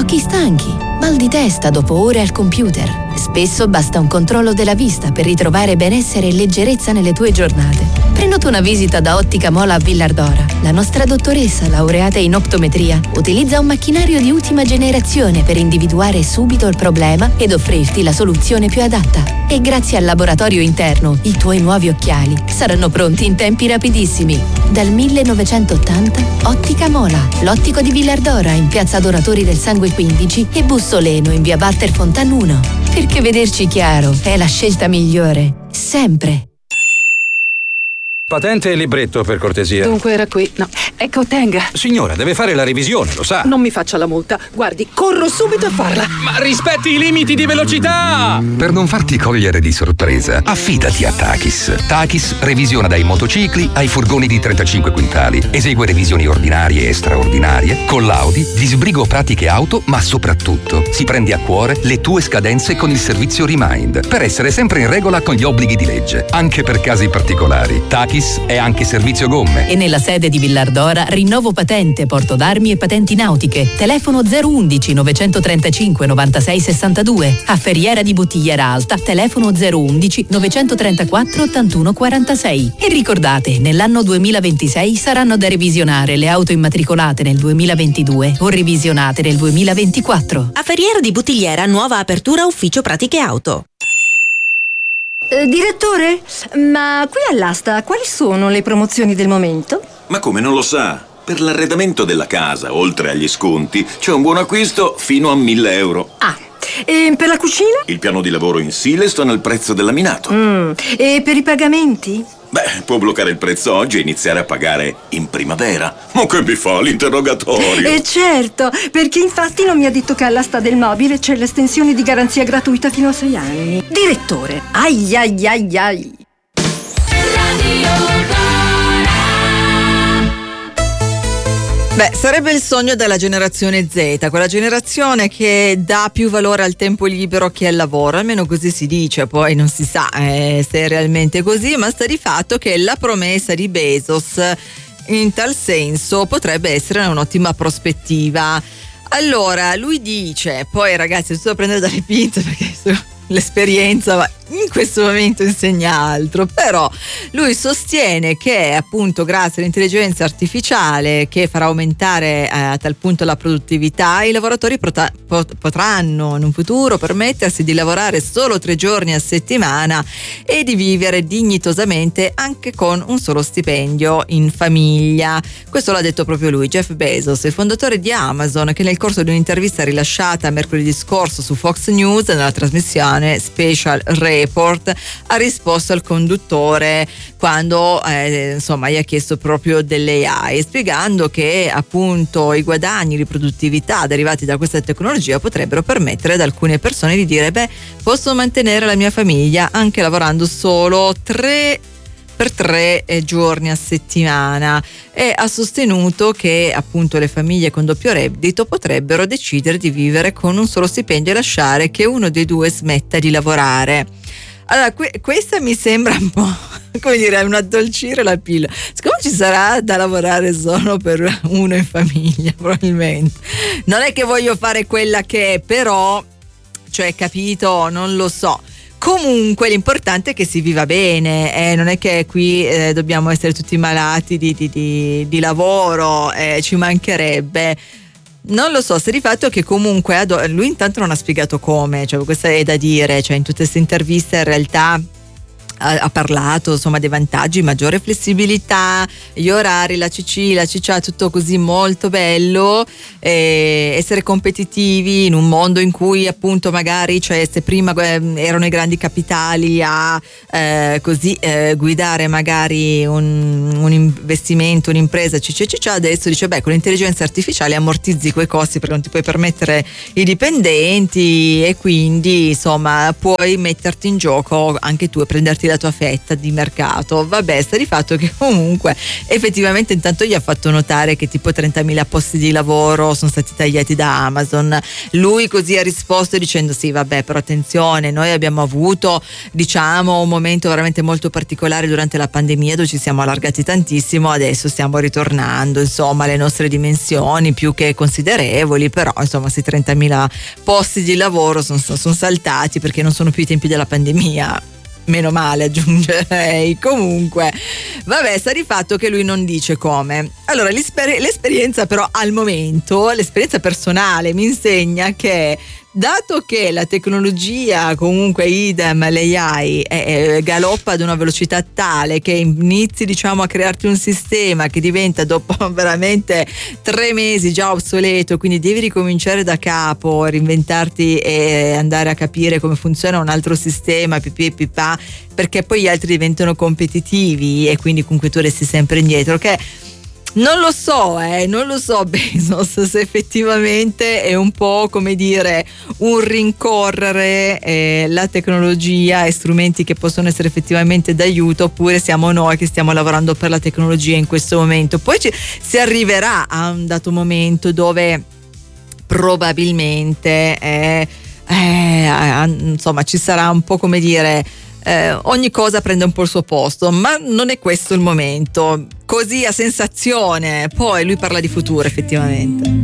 occhi stanchi, mal di testa dopo ore al computer. Spesso basta un controllo della vista per ritrovare benessere e leggerezza nelle tue giornate. Prenota una visita da Ottica Mola a Villardora. La nostra dottoressa, laureata in optometria, utilizza un macchinario di ultima generazione per individuare subito il problema ed offrirti la soluzione più adatta. E grazie al laboratorio interno, i tuoi nuovi occhiali saranno pronti in tempi rapidissimi. Dal 1980, Ottica Mola, l'ottico di Villardora in piazza Donatori del Sangue 15 e Bussoleno in via Walter Fontan 1. Perché vederci chiaro è la scelta migliore, sempre. Patente e libretto, per cortesia. Dunque era qui. No, ecco, tenga. Signora, deve fare la revisione, lo sa. Non mi faccia la multa. Guardi, corro subito a farla. Ma rispetti i limiti di velocità! Per non farti cogliere di sorpresa, affidati a Takis. Takis revisiona dai motocicli ai furgoni di 35 quintali. Esegue revisioni ordinarie e straordinarie, collaudi, disbrigo pratiche auto, ma soprattutto si prende a cuore le tue scadenze con il servizio Remind, per essere sempre in regola con gli obblighi di legge, anche per casi particolari. Takis è anche servizio gomme. E nella sede di Villardora rinnovo patente, porto d'armi e patenti nautiche. Telefono 011 935 96 62. A Ferriera di Bottigliera Alta, telefono 011 934 81 46. E ricordate, nell'anno 2026 saranno da revisionare le auto immatricolate nel 2022 o revisionate nel 2024. A Ferriera di Bottigliera, nuova apertura ufficio pratiche auto. Direttore, ma qui all'asta quali sono le promozioni del momento? Ma come, non lo sa? Per l'arredamento della casa, oltre agli sconti, c'è un buon acquisto fino a 1.000 euro. Ah, e per la cucina? Il piano di lavoro in Silestone al prezzo del laminato. E per i pagamenti? Beh, può bloccare il prezzo oggi e iniziare a pagare in primavera. Ma che mi fa l'interrogatorio? Certo, perché infatti non mi ha detto che all'asta del mobile c'è l'estensione di garanzia gratuita fino a 6 anni. Direttore, ai ai ai ai. Beh, sarebbe il sogno della generazione Z, quella generazione che dà più valore al tempo libero che al lavoro, almeno così si dice, poi non si sa se è realmente così, ma sta di fatto che la promessa di Bezos in tal senso potrebbe essere un'ottima prospettiva. Allora, lui dice, poi ragazzi, è tutto da prendere dalle pinze perché l'esperienza in questo momento insegna altro, però lui sostiene che appunto grazie all'intelligenza artificiale che farà aumentare a tal punto la produttività, i lavoratori potranno in un futuro permettersi di lavorare solo 3 giorni a settimana e di vivere dignitosamente anche con un solo stipendio in famiglia. Questo l'ha detto proprio lui, Jeff Bezos, il fondatore di Amazon, che nel corso di un'intervista rilasciata mercoledì scorso su Fox News nella trasmissione Special Report ha risposto al conduttore quando gli ha chiesto proprio dell'AI, spiegando che appunto i guadagni di produttività derivati da questa tecnologia potrebbero permettere ad alcune persone di dire posso mantenere la mia famiglia anche lavorando solo 3 giorni a settimana, e ha sostenuto che appunto le famiglie con doppio reddito potrebbero decidere di vivere con un solo stipendio e lasciare che uno dei due smetta di lavorare. Allora, questa mi sembra un po' come dire un addolcire la pillola. Siccome ci sarà da lavorare solo per uno in famiglia, probabilmente non è che voglio fare quella che è, però capito, non lo so. Comunque l'importante è che si viva bene, non è che qui dobbiamo essere tutti malati di lavoro, ci mancherebbe. Non lo so, se di fatto che comunque lui intanto non ha spiegato come, questo è da dire, in tutte queste interviste in realtà ha parlato insomma dei vantaggi, maggiore flessibilità, gli orari, la CCA, tutto così molto bello, essere competitivi in un mondo in cui appunto magari se prima erano i grandi capitali a guidare magari un investimento, un'impresa adesso dice con l'intelligenza artificiale ammortizzi quei costi perché non ti puoi permettere i dipendenti e quindi insomma puoi metterti in gioco anche tu e prenderti prenderti la tua fetta di mercato. Vabbè, sta di fatto che comunque effettivamente intanto gli ha fatto notare che tipo 30.000 posti di lavoro sono stati tagliati da Amazon. Lui così ha risposto dicendo sì vabbè, però attenzione, noi abbiamo avuto diciamo un momento veramente molto particolare durante la pandemia dove ci siamo allargati tantissimo, adesso stiamo ritornando insomma alle nostre dimensioni più che considerevoli, però insomma questi 30.000 posti di lavoro sono saltati perché non sono più i tempi della pandemia. Meno male, aggiungerei. Comunque vabbè, sta di fatto che lui non dice come. Allora l'esperienza però al momento, l'esperienza personale mi insegna che dato che la tecnologia, comunque idem l'AI, galoppa ad una velocità tale che inizi diciamo a crearti un sistema che diventa dopo veramente 3 mesi già obsoleto, quindi devi ricominciare da capo, reinventarti e andare a capire come funziona un altro sistema, pipì e pipà, perché poi gli altri diventano competitivi e quindi comunque tu resti sempre indietro, che non lo so Bezos se effettivamente è un po' come dire un rincorrere la tecnologia e strumenti che possono essere effettivamente d'aiuto, oppure siamo noi che stiamo lavorando per la tecnologia in questo momento. Poi si arriverà a un dato momento dove probabilmente insomma ci sarà un po' come dire ogni cosa prende un po' il suo posto, ma non è questo il momento, così a sensazione. Poi lui parla di futuro effettivamente.